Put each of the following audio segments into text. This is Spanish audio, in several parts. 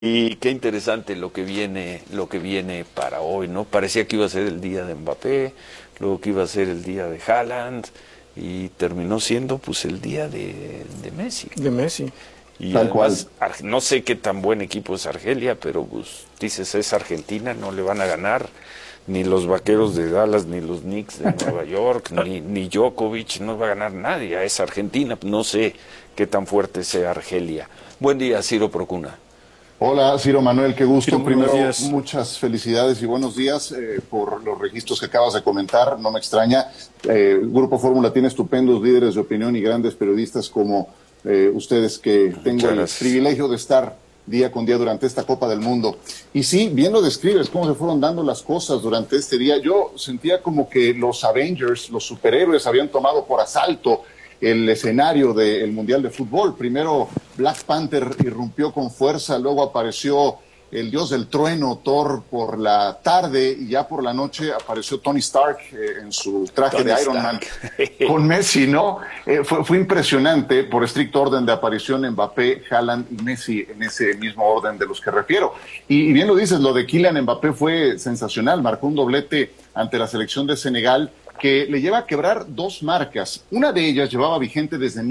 Y qué interesante lo que viene para hoy, ¿no? Parecía que iba a ser el día de Mbappé, luego que iba a ser el día de Haaland, y terminó siendo pues el día de Messi. De Messi. Y Tal cual. además, no sé qué tan buen equipo es Argelia, pero pues dices, es Argentina, no le van a ganar ni los Vaqueros de Dallas, ni los Knicks de Nueva York, ni Djokovic, no va a ganar nadie, es Argentina, no sé qué tan fuerte sea Argelia. Buen día, Ciro Procuna. Hola, Ciro Manuel, qué gusto. Ciro, Primero, buenos días. muchas felicidades y buenos días por los registros que acabas de comentar. No me extraña. El Grupo Fórmula tiene estupendos líderes de opinión y grandes periodistas como ustedes, que tengo el privilegio de estar día con día durante esta Copa del Mundo. Y sí, bien lo describes, cómo se fueron dando las cosas durante este día. Yo sentía como que los Avengers, los superhéroes, habían tomado por asalto el escenario del Mundial de Fútbol. Primero Black Panther irrumpió con fuerza, luego apareció el dios del trueno, Thor, por la tarde, y ya por la noche apareció Tony Stark en su traje Tony de Iron Stark. Man con Messi, ¿no? Fue impresionante, por estricto orden de aparición, Mbappé, Haaland y Messi en ese mismo orden de los que refiero. Y bien lo dices, lo de Kylian Mbappé fue sensacional, marcó un doblete ante la selección de Senegal, que le lleva a quebrar dos marcas. Una de ellas llevaba vigente desde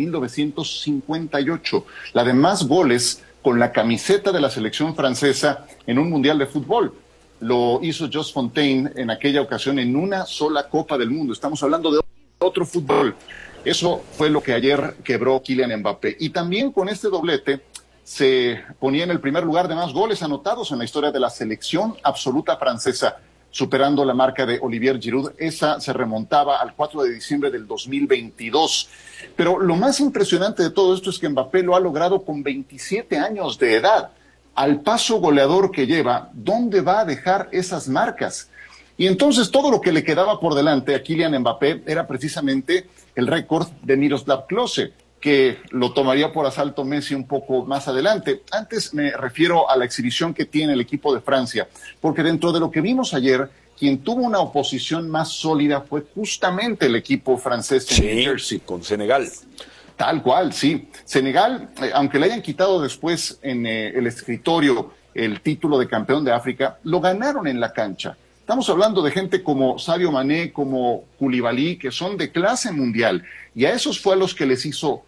1958, la de más goles con la camiseta de la selección francesa en un mundial de fútbol. Lo hizo Just Fontaine en aquella ocasión en una sola Copa del Mundo. Estamos hablando de otro fútbol. Eso fue lo que ayer quebró Kylian Mbappé. Y también con este doblete se ponía en el primer lugar de más goles anotados en la historia de la selección absoluta francesa, superando la marca de Olivier Giroud. Esa se remontaba al 4 de diciembre del 2022. Pero lo más impresionante de todo esto es que Mbappé lo ha logrado con 27 años de edad. Al paso goleador que lleva, ¿dónde va a dejar esas marcas? Y entonces todo lo que le quedaba por delante a Kylian Mbappé era precisamente el récord de Miroslav Klose, que lo tomaría por asalto Messi un poco más adelante. Antes me refiero a la exhibición que tiene el equipo de Francia, porque dentro de lo que vimos ayer, quien tuvo una oposición más sólida fue justamente el equipo francés en New Jersey. Con Senegal. Tal cual, sí. Senegal, aunque le hayan quitado después en el escritorio el título de campeón de África, lo ganaron en la cancha. Estamos hablando de gente como Sadio Mané, como Koulibaly, que son de clase mundial, y a esos fue a los que les hizo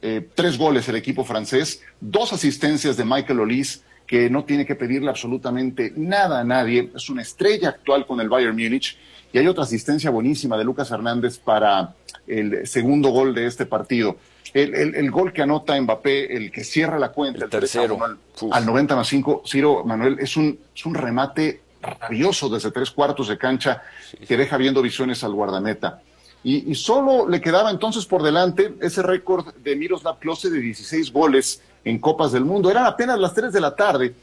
3 goles el equipo francés, 2 asistencias de Michael Olise, que no tiene que pedirle absolutamente nada a nadie, es una estrella actual con el Bayern Múnich, y hay otra asistencia buenísima de Lucas Hernández para el segundo gol de este partido. El gol que anota Mbappé, el que cierra la cuenta, El tercero. al 90+5, Ciro Manuel, es un remate rabioso desde 3/4 de cancha, que deja viendo visiones al guardameta. Y solo le quedaba entonces por delante ese récord de Miroslav Klose de 16 goles en Copas del Mundo. Eran apenas las 3 de la tarde.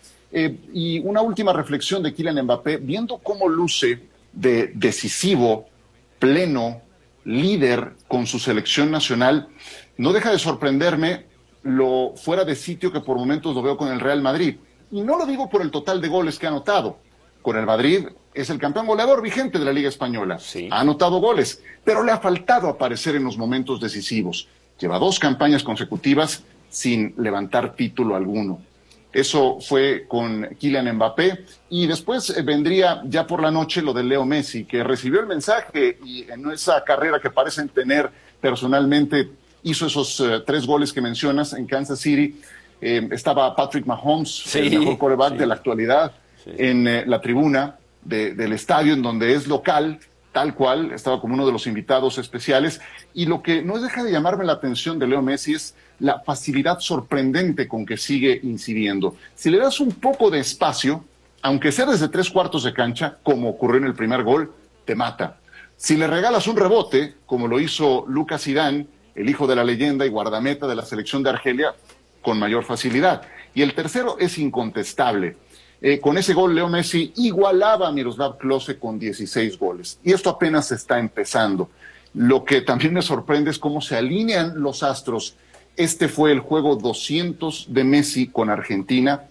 Y una última reflexión de Kylian Mbappé, viendo cómo luce de decisivo, pleno, líder con su selección nacional, no deja de sorprenderme lo fuera de sitio que por momentos lo veo con el Real Madrid. Y no lo digo por el total de goles que ha anotado. Con el Madrid es el campeón goleador vigente de la Liga Española. Sí. Ha anotado goles, pero le ha faltado aparecer en los momentos decisivos. Lleva 2 campañas consecutivas sin levantar título alguno. Eso fue con Kylian Mbappé, y después vendría ya por la noche lo de Leo Messi, que recibió el mensaje y en esa carrera que parecen tener personalmente hizo esos 3 goles que mencionas en Kansas City. Estaba Patrick Mahomes, el mejor quarterback de la actualidad, en la tribuna del estadio, en donde es local, tal cual, estaba como uno de los invitados especiales. Y lo que no deja de llamarme la atención de Leo Messi es la facilidad sorprendente con que sigue incidiendo. Si le das un poco de espacio, aunque sea desde 3/4 de cancha, como ocurrió en el primer gol, te mata. Si le regalas un rebote, como lo hizo Lucas Zidane, el hijo de la leyenda y guardameta de la selección de Argelia, con mayor facilidad. Y el tercero es incontestable. Con ese gol, Leo Messi igualaba a Miroslav Klose con 16 goles. Y esto apenas está empezando. Lo que también me sorprende es cómo se alinean los astros. Este fue el juego 200 de Messi con Argentina,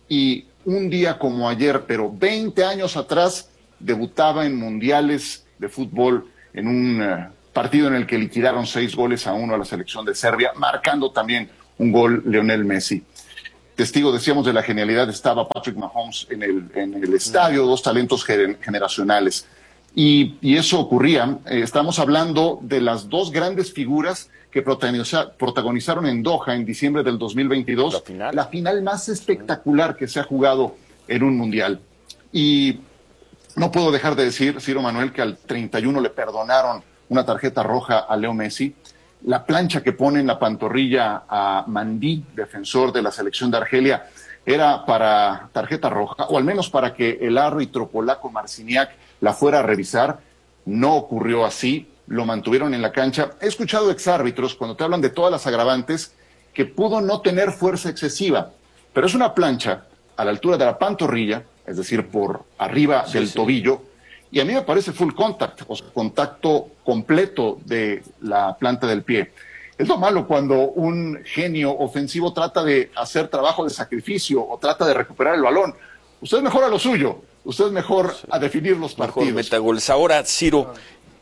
y un día como ayer, pero 20 años atrás, debutaba en mundiales de fútbol en un partido en el que liquidaron 6-1 a la selección de Serbia, marcando también un gol Lionel Messi. testigo, decíamos, de la genialidad, estaba Patrick Mahomes en el estadio, dos talentos generacionales. Y eso ocurría. Estamos hablando de las dos grandes figuras que protagonizaron en Doha en diciembre del 2022 la final más espectacular que se ha jugado en un mundial. Y no puedo dejar de decir, Ciro Manuel, que al 31 le perdonaron una tarjeta roja a Leo Messi. La plancha que pone en la pantorrilla a Mandí, defensor de la selección de Argelia, era para tarjeta roja, o al menos para que el árbitro polaco Marciniak la fuera a revisar. No ocurrió así, lo mantuvieron en la cancha. He escuchado exárbitros, cuando te hablan de todas las agravantes, que pudo no tener fuerza excesiva, pero es una plancha a la altura de la pantorrilla, es decir, por arriba del tobillo, y a mí me parece full contact, o sea, contacto completo de la planta del pie. Es lo malo cuando un genio ofensivo trata de hacer trabajo de sacrificio o trata de recuperar el balón. Usted es mejor a lo suyo, usted es mejor a definir los partidos. Mejor metagoles. Ahora, Ciro,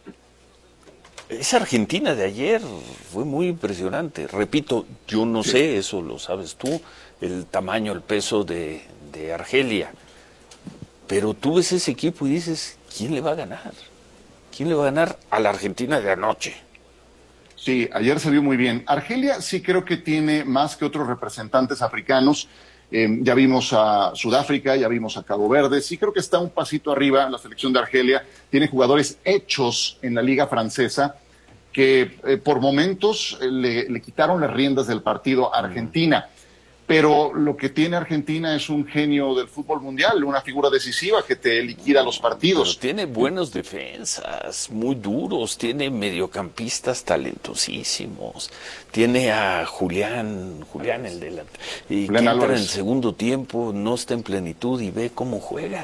esa Argentina de ayer fue muy impresionante. Repito, yo no sé, eso lo sabes tú, el tamaño, el peso de Argelia. Pero tú ves ese equipo y dices, ¿quién le va a ganar? ¿Quién le va a ganar a la Argentina de anoche? Sí, ayer se vio muy bien. Argelia sí creo que tiene más que otros representantes africanos. Ya vimos a Sudáfrica, ya vimos a Cabo Verde. Sí creo que está un pasito arriba la selección de Argelia. Tiene jugadores hechos en la liga francesa que por momentos le quitaron las riendas del partido a Argentina. Pero lo que tiene Argentina es un genio del fútbol mundial, una figura decisiva que te liquida los partidos. Pero tiene buenos defensas, muy duros, tiene mediocampistas talentosísimos, tiene a Julián el delante, y que entra en el segundo tiempo, no está en plenitud y ve cómo juega.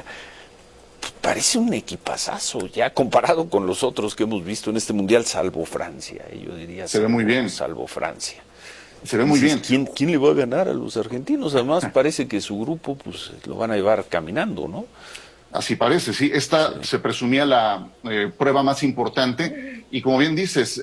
Parece un equipazazo ya comparado con los otros que hemos visto en este mundial, salvo Francia, yo diría. Se ve muy bien. Salvo Francia. Se ve muy bien. ¿Quién le va a ganar a los argentinos? Además, parece que su grupo pues lo van a llevar caminando, ¿no? Así parece, sí. Esta se presumía la prueba más importante. Y como bien dices,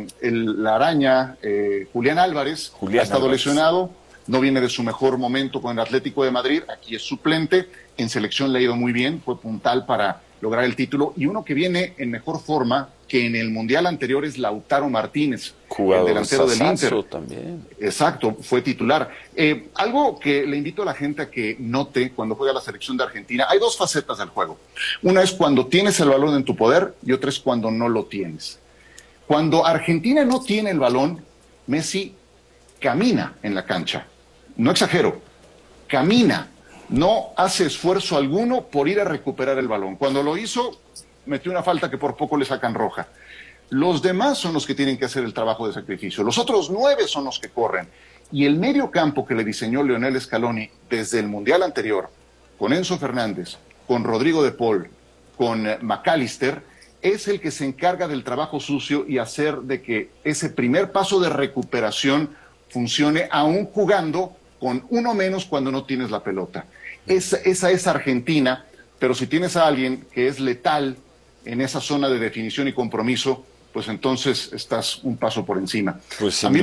la araña, Julián Álvarez, ha estado lesionado, no viene de su mejor momento con el Atlético de Madrid, aquí es suplente, en selección le ha ido muy bien, fue puntal para lograr el título. Y uno que viene en mejor forma que en el Mundial anterior es Lautaro Martínez, jugador, el delantero del Inter. También. Exacto, fue titular. Algo que le invito a la gente a que note cuando juega la selección de Argentina, hay dos facetas del juego. Una es cuando tienes el balón en tu poder y otra es cuando no lo tienes. Cuando Argentina no tiene el balón, Messi camina en la cancha. No exagero, camina. No hace esfuerzo alguno por ir a recuperar el balón. Cuando lo hizo, metió una falta que por poco le sacan roja. Los demás son los que tienen que hacer el trabajo de sacrificio. Los otros 9 son los que corren. Y el medio campo que le diseñó Lionel Scaloni desde el Mundial anterior, con Enzo Fernández, con Rodrigo de Paul, con McAllister, es el que se encarga del trabajo sucio y hacer de que ese primer paso de recuperación funcione aún jugando con uno menos cuando no tienes la pelota. Esa es Argentina, pero si tienes a alguien que es letal en esa zona de definición y compromiso, pues entonces estás un paso por encima. Pues a mí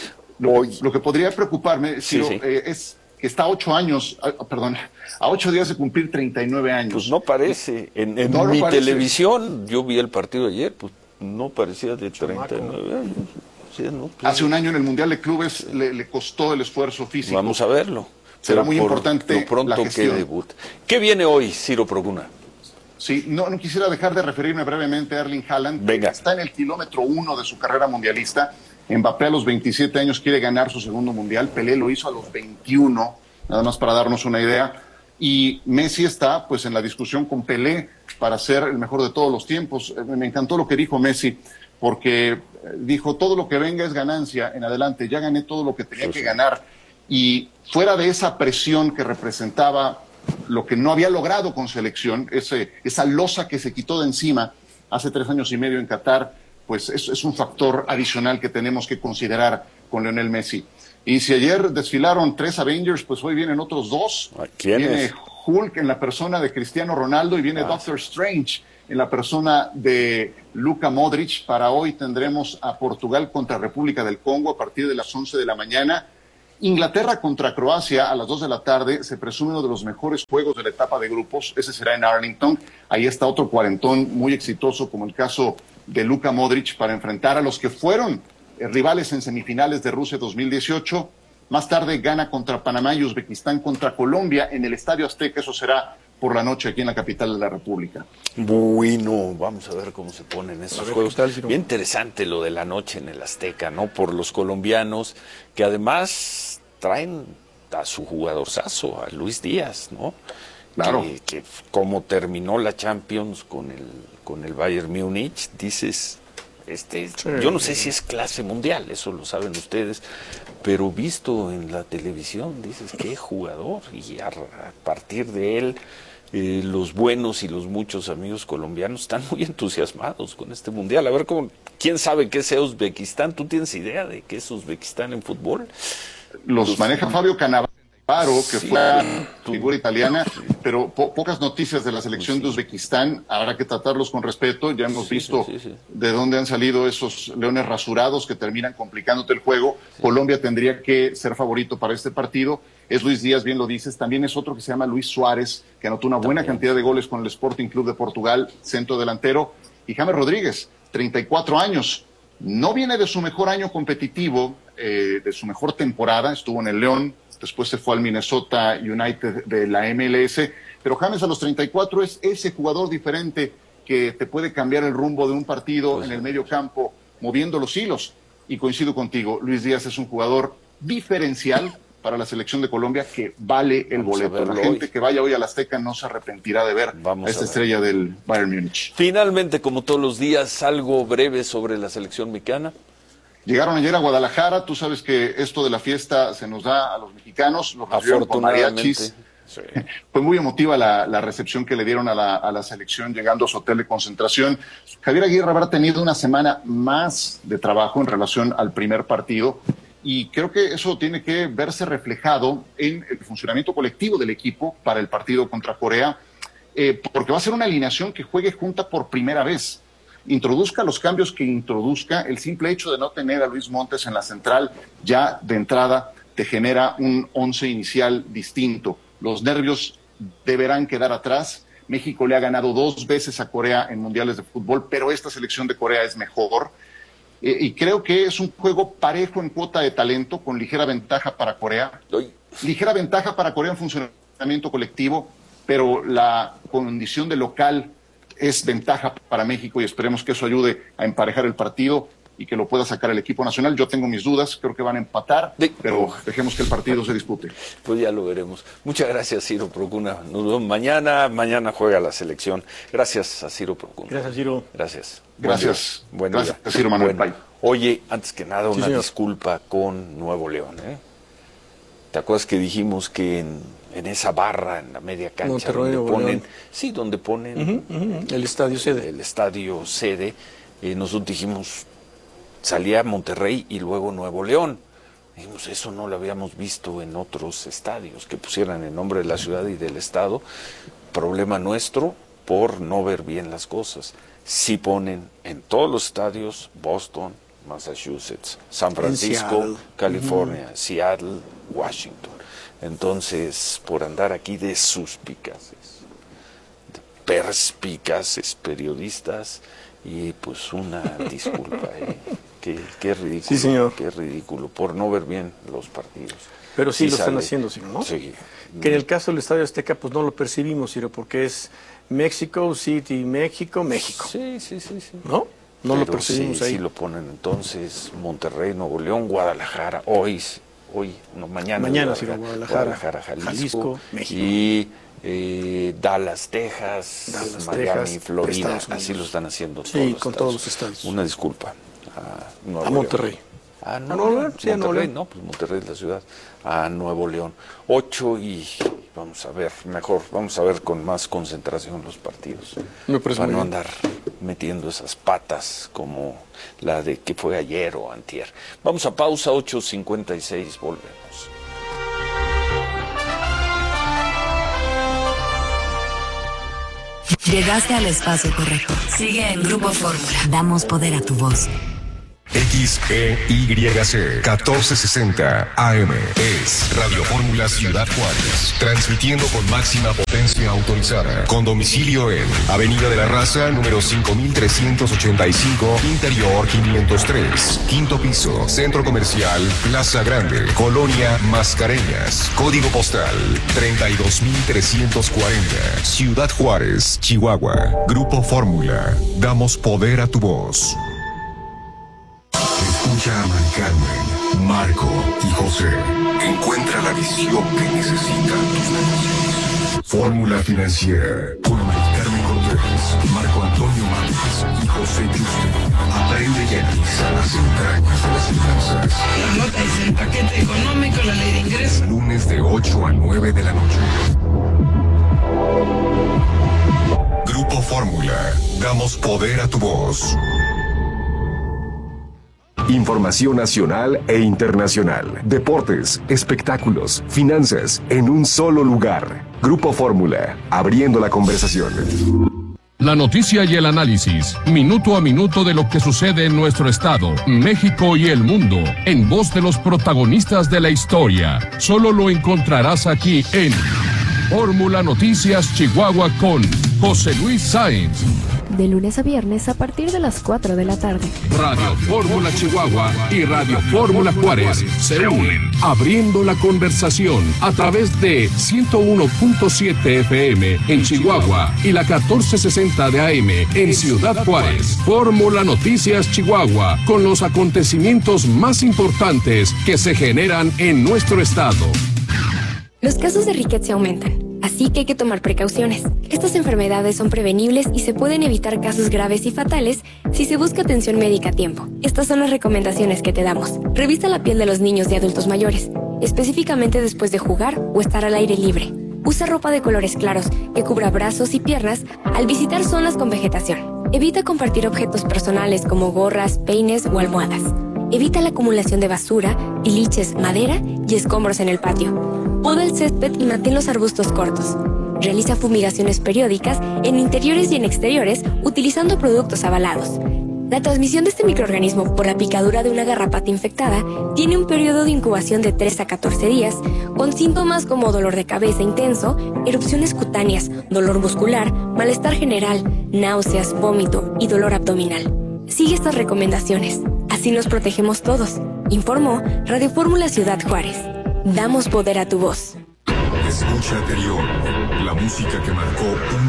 lo que podría preocuparme, Ciro, es que está a 8 días de cumplir 39 años. Pues no parece. En mi televisión, yo vi el partido ayer, pues no parecía de 39 años. Sí, no, pues, hace un año en el Mundial de Clubes le costó el esfuerzo físico. Vamos a verlo. Será muy importante lo pronto la gestión. Que debut. ¿Qué viene hoy, Ciro Procuna? Sí, no quisiera dejar de referirme brevemente a Erling Haaland. Venga. Está en el kilómetro 1 de su carrera mundialista. Mbappé a los 27 años quiere ganar su segundo mundial. Pelé lo hizo a los 21, nada más para darnos una idea. Y Messi está pues en la discusión con Pelé para ser el mejor de todos los tiempos. Me encantó lo que dijo Messi, porque dijo, todo lo que venga es ganancia en adelante. Ya gané todo lo que tenía que ganar. Y fuera de esa presión que representaba lo que no había logrado con selección, esa losa que se quitó de encima hace 3 años y medio en Qatar, pues es un factor adicional que tenemos que considerar con Lionel Messi. Y si ayer desfilaron 3 Avengers, pues hoy vienen otros 2. Viene Hulk en la persona de Cristiano Ronaldo y viene Doctor Strange en la persona de Luka Modric. Para hoy tendremos a Portugal contra República del Congo a partir de las 11 de la mañana. Inglaterra contra Croacia a las 2 de la tarde, se presume uno de los mejores juegos de la etapa de grupos, ese será en Arlington, ahí está otro cuarentón muy exitoso como el caso de Luka Modric para enfrentar a los que fueron rivales en semifinales de Rusia 2018, más tarde Ghana contra Panamá y Uzbekistán contra Colombia en el Estadio Azteca, eso será por la noche aquí en la capital de la República. Bueno, vamos a ver cómo se ponen esos juegos. Bien interesante lo de la noche en el Azteca, ¿no? Por los colombianos, que además traen a su jugadorzazo, a Luis Díaz, ¿no? Claro. Que como terminó la Champions con el Bayern Múnich, dices, yo no sé si es clase mundial, eso lo saben ustedes, pero visto en la televisión, dices, qué jugador, y a partir de él, los buenos y los muchos amigos colombianos están muy entusiasmados con este mundial. A ver, ¿quién sabe qué es Uzbekistán? ¿Tú tienes idea de qué es Uzbekistán en fútbol? Los maneja Fabio Cannavaro, que sí, fue una figura italiana, pero pocas noticias de la selección de Uzbekistán. Habrá que tratarlos con respeto. Ya hemos visto de dónde han salido esos leones rasurados que terminan complicándote el juego. Colombia tendría que ser favorito para este partido. Es Luis Díaz, bien lo dices. También es otro que se llama Luis Suárez, que anotó una buena cantidad de goles con el Sporting Club de Portugal, centro delantero. Y James Rodríguez, 34 años. No viene de su mejor año competitivo, de su mejor temporada. Estuvo en el León, después se fue al Minnesota United de la MLS, pero James a los 34 es ese jugador diferente que te puede cambiar el rumbo de un partido en el medio campo, moviendo los hilos. Y coincido contigo, Luis Díaz es un jugador diferencial para la selección de Colombia que vale el boleto. La gente que vaya hoy al Azteca no se arrepentirá de ver a esta estrella del Bayern Múnich. Finalmente, como todos los días, algo breve sobre la selección mexicana. Llegaron ayer a Guadalajara, tú sabes que esto de la fiesta se nos da a los mexicanos, los recibieron con mariachis. Sí. Fue muy emotiva la recepción que le dieron a la selección llegando a su hotel de concentración. Javier Aguirre habrá tenido una semana más de trabajo en relación al primer partido y creo que eso tiene que verse reflejado en el funcionamiento colectivo del equipo para el partido contra Corea, porque va a ser una alineación que juegue junta por primera vez. Introduzca los cambios que introduzca, el simple hecho de no tener a Luis Montes en la central ya de entrada te genera un once inicial distinto. Los nervios deberán quedar atrás. México le ha ganado 2 veces a Corea en mundiales de fútbol, pero esta selección de Corea es mejor. Y creo que es un juego parejo en cuota de talento, con ligera ventaja para Corea. Ligera ventaja para Corea en funcionamiento colectivo, pero la condición de local es ventaja para México y esperemos que eso ayude a emparejar el partido y que lo pueda sacar el equipo nacional. Yo tengo mis dudas, creo que van a empatar, pero dejemos que el partido se dispute. Pues ya lo veremos. Muchas gracias, Ciro Procuna. Nos vemos mañana juega la selección. Gracias a Ciro Procuna. Gracias, Ciro. Gracias. Gracias. Buen gracias, día. Ciro Manuel. Bye. Oye, antes que nada, una disculpa con Nuevo León. ¿Te acuerdas que dijimos que en esa barra, en la media cancha, Monterrey, donde ponen, León. Sí, donde ponen el estadio sede. El estadio sede, nosotros dijimos, salía Monterrey y luego Nuevo León. Dijimos, eso no lo habíamos visto en otros estadios, que pusieran el nombre de la ciudad y del estado. Problema nuestro por no ver bien las cosas. Sí ponen en todos los estadios Boston, Massachusetts, San Francisco, California, Seattle, Washington. Entonces, por andar aquí de suspicaces, de perspicaces periodistas, y pues una disculpa, qué ridículo, sí, señor. Qué ridículo, por no ver bien los partidos. Pero sí lo están haciendo, Ciro, ¿no? Sí. Que en el caso del Estadio Azteca, pues no lo percibimos, Ciro, porque es Mexico City, México. Sí. ¿No? No lo percibimos ahí. Sí lo ponen entonces, Monterrey, Nuevo León, Guadalajara, mañana sí, Guadalajara, Jalisco, México. Y Dallas, Texas, Miami, Florida, así lo están haciendo todos los con todos los estadios. Una disculpa a Monterrey. Monterrey, no, pues Monterrey es la ciudad. A Nuevo León. 8 y vamos a ver con más concentración los partidos. Para no andar metiendo esas patas como la de que fue ayer o antier. Vamos a pausa, 8:56, volvemos. Llegaste al espacio correcto. Sigue en Grupo Fórmula. Damos poder a tu voz. XEYC 1460 AM. Es Radio Fórmula Ciudad Juárez. Transmitiendo con máxima potencia autorizada. Con domicilio en Avenida de la Raza, número 5385, Interior 503. Quinto piso, Centro Comercial Plaza Grande, Colonia Mascareñas. Código postal 32340. Ciudad Juárez, Chihuahua. Grupo Fórmula. Damos poder a tu voz. Escucha a Mari Carmen, Marco y José. Encuentra la visión que necesitan tus negocios. Fórmula Financiera. Con Mari Carmen Cortés, Marco Antonio Márquez y José Yuste. Aprende y analiza las entrañas de las finanzas. La nota es el paquete económico, la ley de ingresos. Lunes de 8 a 9 de la noche. Grupo Fórmula. Damos poder a tu voz. Información nacional e internacional, deportes, espectáculos, finanzas, en un solo lugar. Grupo Fórmula, abriendo la conversación. La noticia y el análisis, minuto a minuto de lo que sucede en nuestro estado, México y el mundo, en voz de los protagonistas de la historia. Solo lo encontrarás aquí en Fórmula Noticias Chihuahua con José Luis Sáenz. De lunes a viernes a partir de las 4 de la tarde. Radio Fórmula Chihuahua y Radio Fórmula Juárez se unen, abriendo la conversación a través de 101.7 FM en Chihuahua y la 1460 de AM en Ciudad Juárez. Fórmula Noticias Chihuahua, con los acontecimientos más importantes que se generan en nuestro estado. Los casos de riqueza aumentan, así que hay que tomar precauciones. Estas enfermedades son prevenibles y se pueden evitar casos graves y fatales si se busca atención médica a tiempo. Estas son las recomendaciones que te damos. Revisa la piel de los niños y adultos mayores, específicamente después de jugar o estar al aire libre. Usa ropa de colores claros que cubra brazos y piernas al visitar zonas con vegetación. Evita compartir objetos personales como gorras, peines o almohadas. Evita la acumulación de basura, tiliches, madera y escombros en el patio. Poda el césped y mantén los arbustos cortos. Realiza fumigaciones periódicas en interiores y en exteriores utilizando productos avalados. La transmisión de este microorganismo por la picadura de una garrapata infectada tiene un periodo de incubación de 3 a 14 días, con síntomas como dolor de cabeza intenso, erupciones cutáneas, dolor muscular, malestar general, náuseas, vómito y dolor abdominal. Sigue estas recomendaciones. Así nos protegemos todos. Informó Radio Fórmula Ciudad Juárez. Damos poder a tu voz. Escucha anterior, la música que marcó un